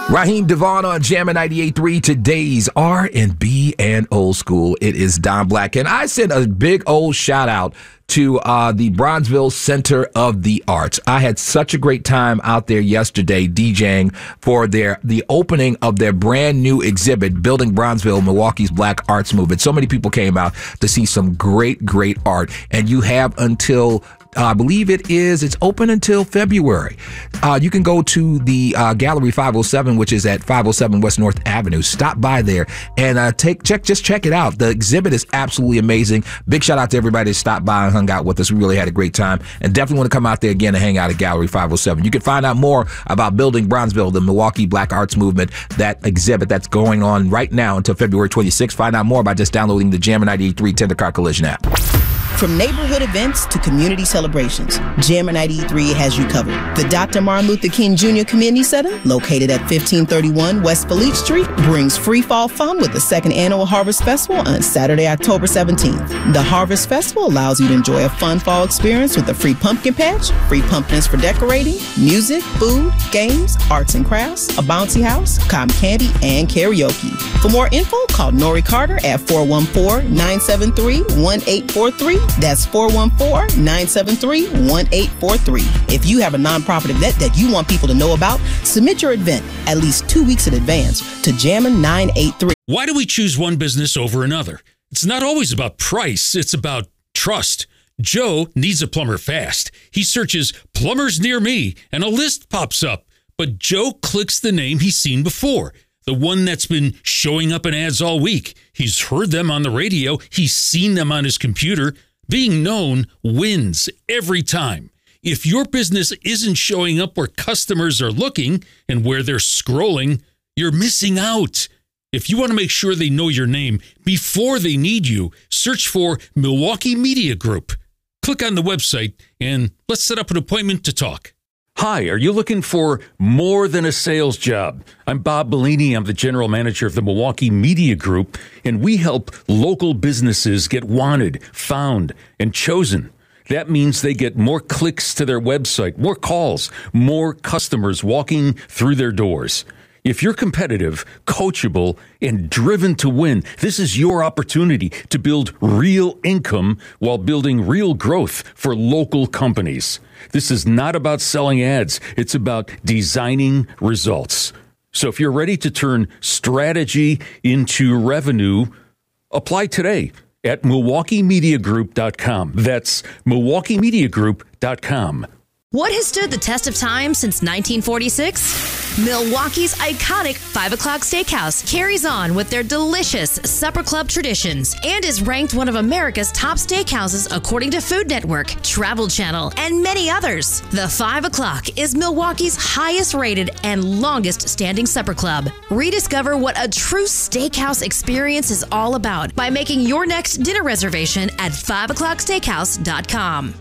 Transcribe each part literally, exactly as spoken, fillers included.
Raheem Devon on Jammin' ninety-eight point three. Today's R and B and old school. It is Don Black. And I sent a big old shout out to uh, the Bronzeville Center of the Arts. I had such a great time out there yesterday DJing for their the opening of their brand new exhibit, Building Bronzeville, Milwaukee's Black Arts Movement. So many people came out to see some great, great art. And you have until Uh, I believe it is. It's open until February. Uh, you can go to the uh, Gallery five oh seven, which is at five oh seven West North Avenue. Stop by there and uh, take check. Just check it out. The exhibit is absolutely amazing. Big shout out to everybody that stopped by and hung out with us. We really had a great time, and definitely want to come out there again and hang out at Gallery five oh seven. You can find out more about Building Bronzeville, the Milwaukee Black Arts Movement, that exhibit that's going on right now until February twenty-sixth. Find out more by just downloading the Jammin' ninety-eight point three Tendercar Collision app. From neighborhood events to community celebrations, Jammin' ninety-eight point three has you covered. The Doctor Martin Luther King Junior Community Center, located at fifteen thirty-one West Felice Street, brings free fall fun with the second annual Harvest Festival on Saturday, October seventeenth. The Harvest Festival allows you to enjoy a fun fall experience with a free pumpkin patch, free pumpkins for decorating, music, food, games, arts and crafts, a bouncy house, cotton candy, and karaoke. For more info, call Nori Carter at four one four, nine seven three, one eight four three. That's four one four, nine seven three, one eight four three. If you have a nonprofit event that you want people to know about, submit your event at least two weeks in advance to Jammin' nine eight three. Why do we choose one business over another? It's not always about price. It's about trust. Joe needs a plumber fast. He searches plumbers near me and a list pops up. But Joe clicks the name he's seen before. The one that's been showing up in ads all week. He's heard them on the radio. He's seen them on his computer. Being known wins every time. If your business isn't showing up where customers are looking and where they're scrolling, you're missing out. If you want to make sure they know your name before they need you, search for Milwaukee Media Group. Click on the website and let's set up an appointment to talk. Hi, are you looking for more than a sales job? I'm Bob Bellini. I'm the general manager of the Milwaukee Media Group, and we help local businesses get wanted, found, and chosen. That means they get more clicks to their website, more calls, more customers walking through their doors. If you're competitive, coachable, and driven to win, this is your opportunity to build real income while building real growth for local companies. This is not about selling ads. It's about designing results. So if you're ready to turn strategy into revenue, apply today at Milwaukee Media Group dot com. That's Milwaukee Media Group dot com. What has stood the test of time since nineteen forty-six? Milwaukee's iconic five o'clock Steakhouse carries on with their delicious supper club traditions and is ranked one of America's top steakhouses according to Food Network, Travel Channel, and many others. The five o'clock is Milwaukee's highest rated and longest standing supper club. Rediscover what a true steakhouse experience is all about by making your next dinner reservation at five o'clock steakhouse dot com.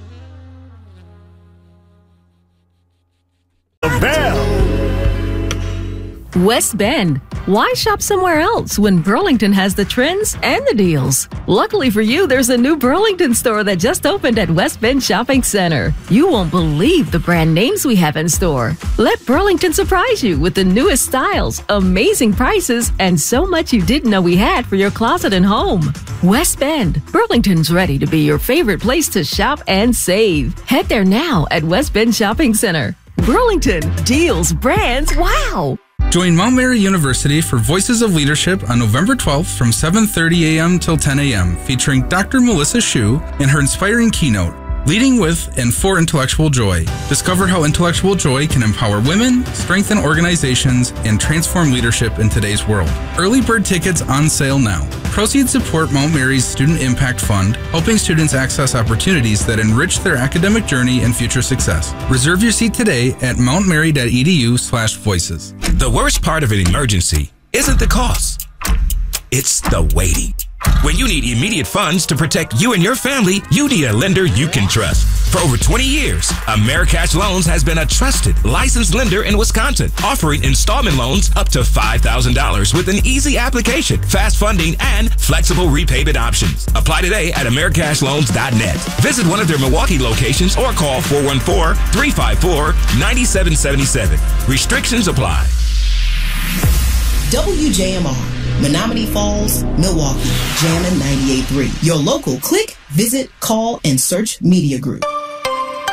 Bell. West Bend. Why shop somewhere else when Burlington has the trends and the deals? Luckily for you, there's a new Burlington store that just opened at West Bend Shopping Center. You won't believe the brand names we have in store. Let Burlington surprise you with the newest styles, amazing prices, and so much you didn't know we had for your closet and home. West Bend. Burlington's ready to be your favorite place to shop and save. Head there now at West Bend Shopping Center. Burlington. Deals, brands, wow! Join Mount Mary University for Voices of Leadership on November twelfth from seven thirty a.m. till ten a.m. featuring Doctor Melissa Shu and her inspiring keynote, Leading with and for Intellectual Joy. Discover how intellectual joy can empower women, strengthen organizations, and transform leadership in today's world. Early bird tickets on sale now. Proceeds support Mount Mary's Student Impact Fund, helping students access opportunities that enrich their academic journey and future success. Reserve your seat today at mountmary.edu slash voices. The worst part of an emergency isn't the cost. It's the waiting. When you need immediate funds to protect you and your family, you need a lender you can trust. For over twenty years, Americash Loans has been a trusted, licensed lender in Wisconsin, offering installment loans up to five thousand dollars with an easy application, fast funding, and flexible repayment options. Apply today at americash loans dot net. Visit one of their Milwaukee locations or call four one four, three five four, nine seven seven seven. Restrictions apply. W J M R, Menominee Falls, Milwaukee, Jammin' ninety-eight point three. Your local click, visit, call, and search media group.